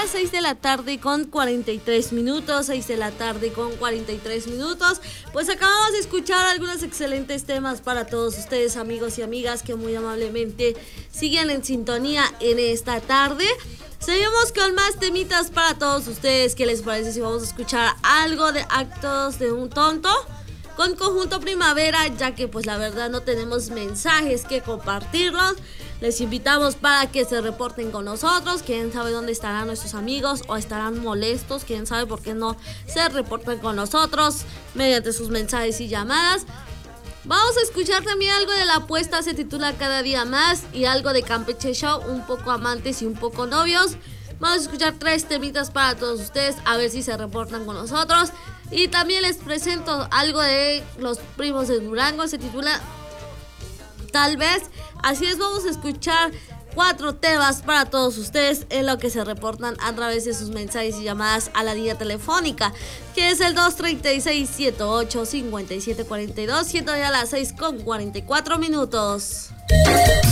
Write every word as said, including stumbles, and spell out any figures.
las seis de la tarde con cuarenta y tres minutos, seis de la tarde con cuarenta y tres minutos. Pues acabamos de escuchar algunos excelentes temas para todos ustedes, amigos y amigas, que muy amablemente siguen en sintonía en esta tarde. Seguimos con más temitas para todos ustedes. ¿Qué les parece si vamos a escuchar algo de Actos de un Tonto con Conjunto Primavera? Ya que pues la verdad no tenemos mensajes que compartirlos. Les invitamos para que se reporten con nosotros. Quién sabe dónde estarán nuestros amigos, o estarán molestos, quién sabe por qué no se reportan con nosotros mediante sus mensajes y llamadas. Vamos a escuchar también algo de La Apuesta, se titula Cada Día Más, y algo de Campeche Show, Un Poco Amantes y Un Poco Novios. Vamos a escuchar tres temitas para todos ustedes, a ver si se reportan con nosotros. Y también les presento algo de Los Primos de Durango, se titula Tal Vez. Así es, vamos a escuchar cuatro temas para todos ustedes en lo que se reportan a través de sus mensajes y llamadas a la línea telefónica, que es el dos tres seis, siete ocho, cinco siete cuatro dos, siendo ya las seis con cuarenta y cuatro minutos.